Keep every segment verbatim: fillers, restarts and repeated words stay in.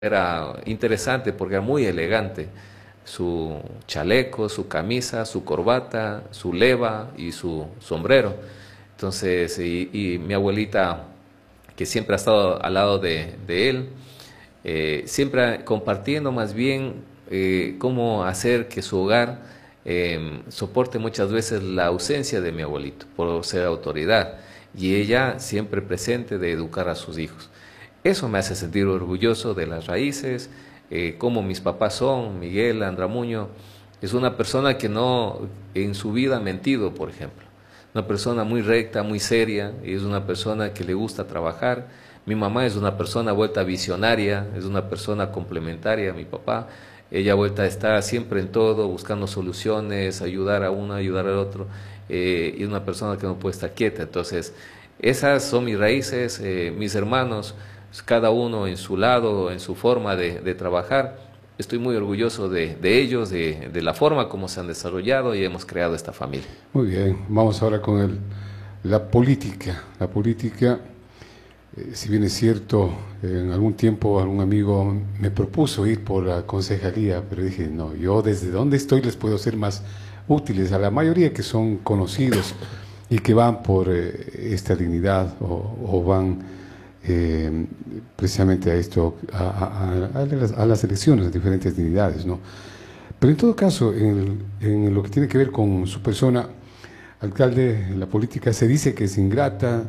Era interesante porque era muy elegante. Su chaleco, su camisa, su corbata, su leva y su sombrero. Entonces, y, y mi abuelita, que siempre ha estado al lado de, de él, eh, siempre compartiendo más bien eh, cómo hacer que su hogar eh, soporte muchas veces la ausencia de mi abuelito por ser autoridad y ella siempre presente de educar a sus hijos. Eso me hace sentir orgulloso de las raíces, eh, como mis papás son. Miguel Andramuño es una persona que no en su vida ha mentido, por ejemplo. Una persona muy recta, muy seria, y es una persona que le gusta trabajar. Mi mamá es una persona vuelta visionaria, es una persona complementaria a mi papá. Ella vuelta a estar siempre en todo, buscando soluciones, ayudar a uno, ayudar al otro, eh, y es una persona que no puede estar quieta. Entonces, esas son mis raíces, eh, mis hermanos, cada uno en su lado, en su forma de, de trabajar. Estoy muy orgulloso de, de ellos, de, de la forma como se han desarrollado y hemos creado esta familia. Muy bien, vamos ahora con el, la política. La política, eh, si bien es cierto, en algún tiempo algún amigo me propuso ir por la concejalía, pero dije, no, yo desde donde estoy les puedo ser más útiles a la mayoría que son conocidos y que van por eh, esta dignidad o, o van eh, precisamente a esto, a, a, a, las, a las elecciones, a diferentes dignidades, ¿no? Pero en todo caso, en, en lo que tiene que ver con su persona, alcalde, la política se dice que es ingrata,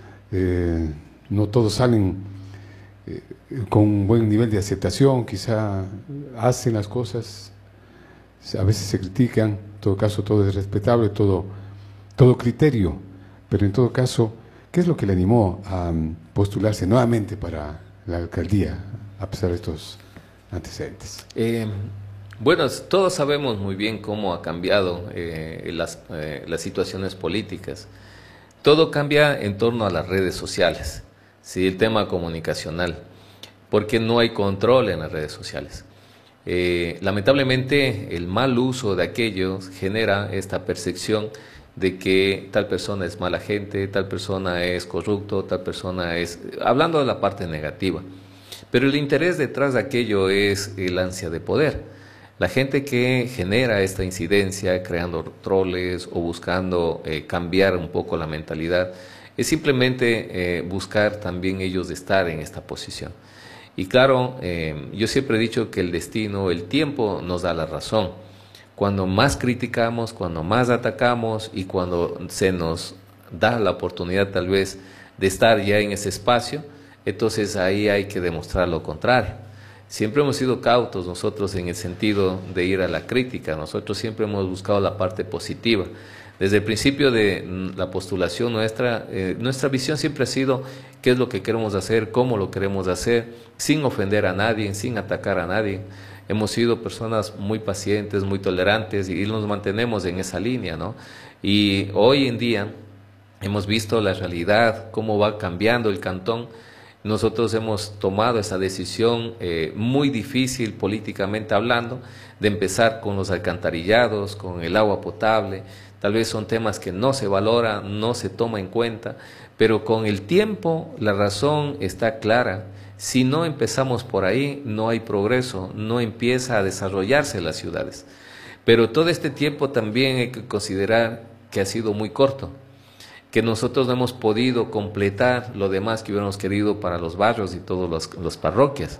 eh, no todos salen eh, con un buen nivel de aceptación, quizá hacen las cosas, a veces se critican, en todo caso todo es respetable, todo, todo criterio, pero en todo caso, ¿qué es lo que le animó a postularse nuevamente para la alcaldía, a pesar de estos antecedentes? Eh, bueno, todos sabemos muy bien cómo ha cambiado eh, las, eh, las situaciones políticas. Todo cambia en torno a las redes sociales, ¿sí? El tema comunicacional, porque no hay control en las redes sociales. Eh, lamentablemente, el mal uso de aquellos genera esta percepción de que tal persona es mala gente, tal persona es corrupto, tal persona es... hablando de la parte negativa. Pero el interés detrás de aquello es el ansia de poder. La gente que genera esta incidencia, creando troles o buscando eh, cambiar un poco la mentalidad, es simplemente eh, buscar también ellos de estar en esta posición. Y claro, eh, yo siempre he dicho que el destino, el tiempo nos da la razón. Cuando más criticamos, cuando más atacamos y cuando se nos da la oportunidad tal vez de estar ya en ese espacio, entonces ahí hay que demostrar lo contrario. Siempre hemos sido cautos nosotros en el sentido de ir a la crítica, nosotros siempre hemos buscado la parte positiva. Desde el principio de la postulación nuestra, eh, nuestra visión siempre ha sido qué es lo que queremos hacer, cómo lo queremos hacer, sin ofender a nadie, sin atacar a nadie. Hemos sido personas muy pacientes, muy tolerantes y nos mantenemos en esa línea, ¿no? Y hoy en día hemos visto la realidad, cómo va cambiando el cantón. Nosotros hemos tomado esa decisión eh, muy difícil políticamente hablando, de empezar con los alcantarillados, con el agua potable. Tal vez son temas que no se valora, no se toma en cuenta, pero con el tiempo la razón está clara. Si no empezamos por ahí, no hay progreso, no empieza a desarrollarse las ciudades. Pero todo este tiempo también hay que considerar que ha sido muy corto, que nosotros no hemos podido completar lo demás que hubiéramos querido para los barrios y todas las parroquias.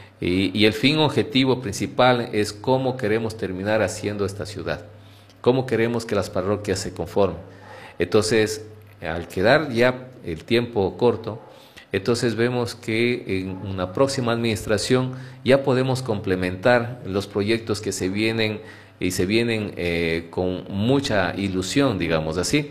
Y, y el fin objetivo principal es cómo queremos terminar haciendo esta ciudad, cómo queremos que las parroquias se conformen. Entonces, al quedar ya el tiempo corto, entonces vemos que en una próxima administración ya podemos complementar los proyectos que se vienen y se vienen eh, con mucha ilusión, digamos así,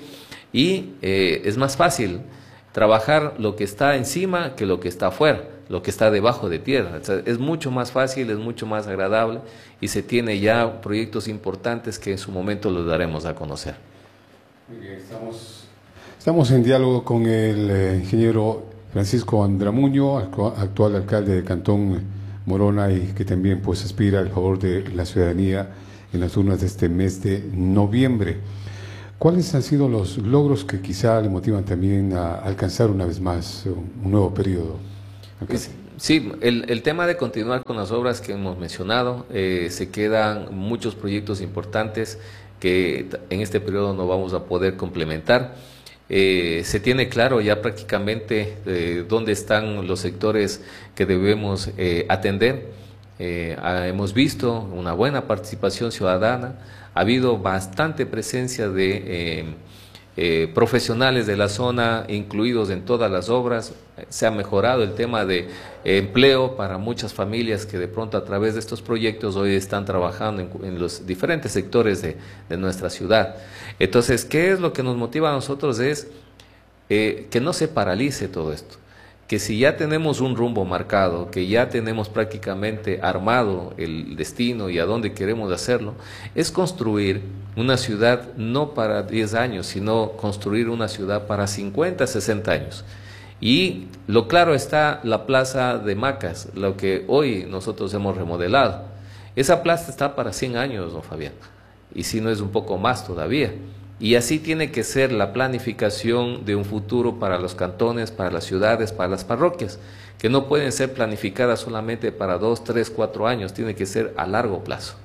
y eh, es más fácil trabajar lo que está encima que lo que está afuera, lo que está debajo de tierra. O sea, es mucho más fácil, es mucho más agradable y se tiene ya proyectos importantes que en su momento los daremos a conocer. Muy bien, estamos, estamos en diálogo con el eh, ingeniero Francisco Andramuño, actual alcalde de Cantón Morona y que también pues aspira al favor de la ciudadanía en las urnas de este mes de noviembre. ¿Cuáles han sido los logros que quizá le motivan también a alcanzar una vez más un nuevo periodo? Pues, Sí, el, el tema de continuar con las obras que hemos mencionado, eh, se quedan muchos proyectos importantes que en este periodo no vamos a poder complementar. Eh, se tiene claro ya prácticamente eh, dónde están los sectores que debemos eh, atender. Eh, ah, hemos visto una buena participación ciudadana, ha habido bastante presencia de eh, eh, profesionales de la zona incluidos en todas las obras. Se ha mejorado el tema de eh, empleo para muchas familias que de pronto a través de estos proyectos hoy están trabajando en, en los diferentes sectores de, de nuestra ciudad. Entonces, ¿qué es lo que nos motiva a nosotros? Es eh, que no se paralice todo esto, que si ya tenemos un rumbo marcado, que ya tenemos prácticamente armado el destino y a dónde queremos hacerlo, es construir una ciudad no para diez años, sino construir una ciudad para cincuenta, sesenta años. Y lo claro está la plaza de Macas, lo que hoy nosotros hemos remodelado. Esa plaza está para cien años, don Fabián, y si no es un poco más todavía. Y así tiene que ser la planificación de un futuro para los cantones, para las ciudades, para las parroquias, que no pueden ser planificadas solamente para dos, tres, cuatro años, tiene que ser a largo plazo.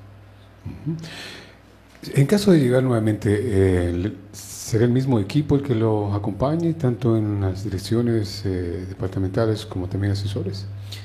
En caso de llegar nuevamente, eh, ¿será el mismo equipo el que lo acompañe, tanto en las direcciones eh, departamentales como también asesores?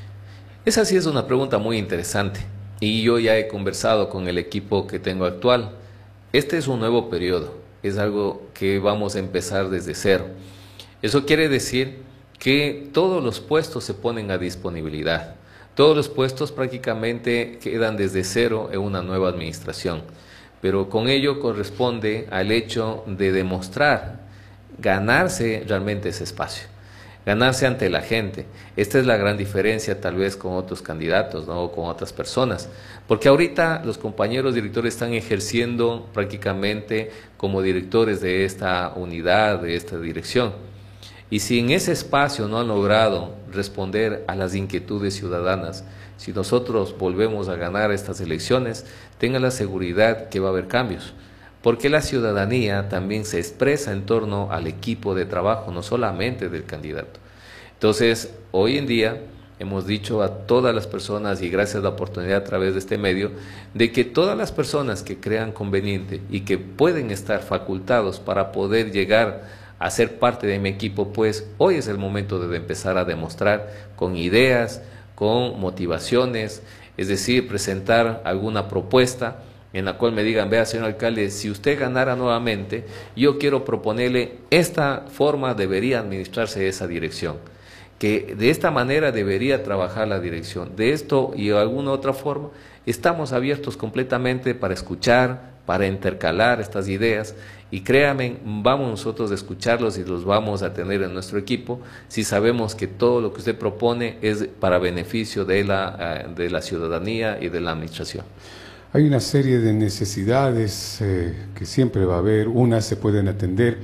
Esa sí es una pregunta muy interesante, y yo ya he conversado con el equipo que tengo actual. Este es un nuevo periodo. Es algo que vamos a empezar desde cero. Eso quiere decir que todos los puestos se ponen a disponibilidad. Todos los puestos prácticamente quedan desde cero en una nueva administración. Pero con ello corresponde al hecho de demostrar, ganarse realmente ese espacio, ganarse ante la gente. Esta es la gran diferencia tal vez con otros candidatos, ¿no? O con otras personas, porque ahorita los compañeros directores están ejerciendo prácticamente como directores de esta unidad, de esta dirección, y si en ese espacio no han logrado responder a las inquietudes ciudadanas, si nosotros volvemos a ganar estas elecciones, tengan la seguridad que va a haber cambios, porque la ciudadanía también se expresa en torno al equipo de trabajo, no solamente del candidato. Entonces, hoy en día hemos dicho a todas las personas, y gracias a la oportunidad a través de este medio, de que todas las personas que crean conveniente y que pueden estar facultados para poder llegar a ser parte de mi equipo, pues hoy es el momento de empezar a demostrar con ideas, con motivaciones, es decir, presentar alguna propuesta en la cual me digan, vea señor alcalde, si usted ganara nuevamente, yo quiero proponerle esta forma debería administrarse esa dirección, que de esta manera debería trabajar la dirección, de esto y de alguna otra forma, estamos abiertos completamente para escuchar, para intercalar estas ideas, y créanme, vamos nosotros a escucharlos y los vamos a tener en nuestro equipo si sabemos que todo lo que usted propone es para beneficio de la, de la ciudadanía y de la administración. Hay una serie de necesidades eh, que siempre va a haber, unas se pueden atender,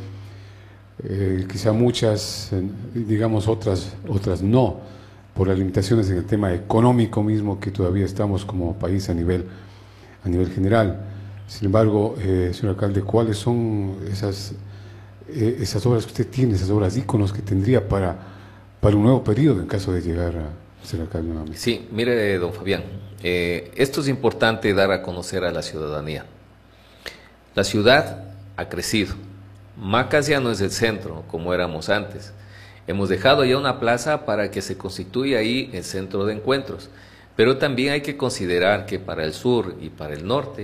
eh, quizá muchas, eh, digamos otras, otras no, por las limitaciones en el tema económico mismo que todavía estamos como país a nivel, a nivel general. Sin embargo, eh, señor alcalde, ¿cuáles son esas, eh, esas obras que usted tiene, esas obras íconos que tendría para, para un nuevo periodo en caso de llegar a ser alcalde nuevamente? Sí, mire, don Fabián, eh, esto es importante dar a conocer a la ciudadanía. La ciudad ha crecido. Macas ya no es el centro como éramos antes. Hemos dejado ya una plaza para que se constituya ahí el centro de encuentros. Pero también hay que considerar que para el sur y para el norte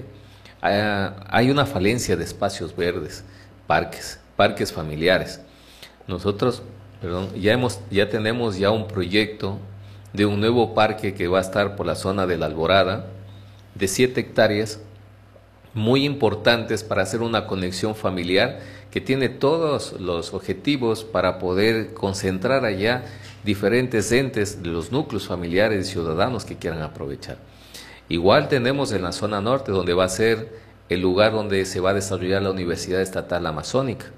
hay una falencia de espacios verdes, parques, parques familiares. Nosotros, perdón, ya hemos, ya tenemos ya un proyecto de un nuevo parque que va a estar por la zona de la Alborada, de siete hectáreas, muy importantes para hacer una conexión familiar que tiene todos los objetivos para poder concentrar allá diferentes entes de los núcleos familiares y ciudadanos que quieran aprovechar. Igual tenemos en la zona norte, donde va a ser el lugar donde se va a desarrollar la Universidad Estatal Amazónica.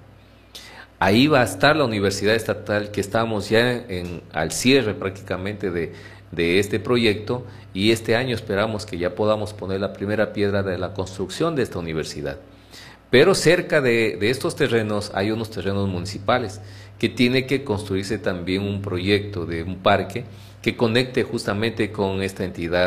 Ahí va a estar la Universidad Estatal, que estamos ya en, al cierre prácticamente de, de este proyecto, y este año esperamos que ya podamos poner la primera piedra de la construcción de esta universidad. Pero cerca de, de estos terrenos hay unos terrenos municipales que tiene que construirse también un proyecto de un parque que conecte justamente con esta entidad